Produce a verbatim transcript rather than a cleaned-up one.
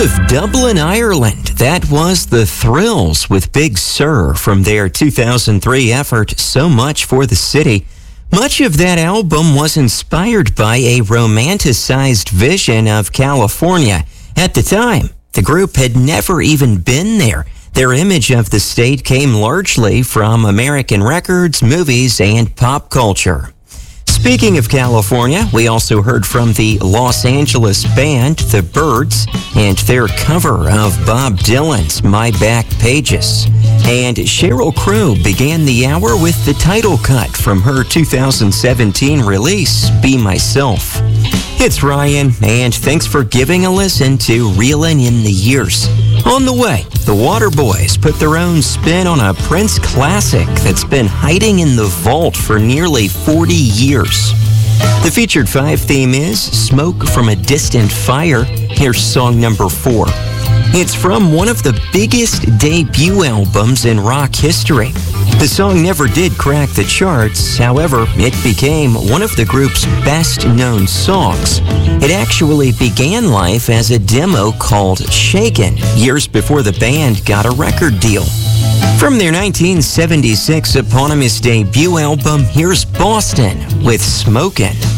of Dublin, Ireland, that was The Thrills with Big Sur from their two thousand three effort, So Much for the City. Much of that album was inspired by a romanticized vision of California. At the time, the group had never even been there. Their image of the state came largely from American records, movies, and pop culture. Speaking of California, we also heard from the Los Angeles band The Byrds and their cover of Bob Dylan's My Back Pages. And Sheryl Crow began the hour with the title cut from her two thousand seventeen release, Be Myself. It's Ryan, and thanks for giving a listen to Reelin' in the Years. On the way, the Waterboys put their own spin on a Prince classic that's been hiding in the vault for nearly forty years. The featured five theme is Smoke from a Distant Fire. Here's song number four. It's from one of the biggest debut albums in rock history. The song never did crack the charts, however, it became one of the group's best-known songs. It actually began life as a demo called Shaken, years before the band got a record deal. From their nineteen seventy-six eponymous debut album, here's Boston with Smokin'.